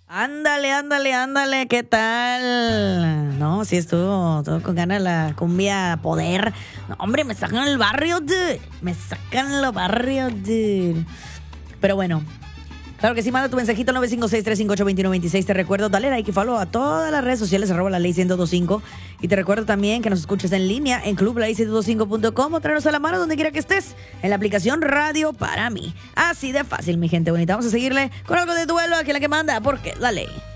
Ándale, ándale, ándale, ¿qué tal? No, sí estuvo con ganas de la cumbia poder. No, hombre, me sacan el barrio, dude. Me sacan los barrios, dude. Pero bueno, claro que sí, manda tu mensajito 956-358-2126. Te recuerdo, dale like y follow a todas las redes sociales, @laley1025. Y te recuerdo también que nos escuches en línea en clubley1025.com o tráenos a la mano donde quiera que estés en la aplicación Radio para mí. Así de fácil, mi gente bonita. Vamos a seguirle con algo de duelo aquí la que manda, porque dale.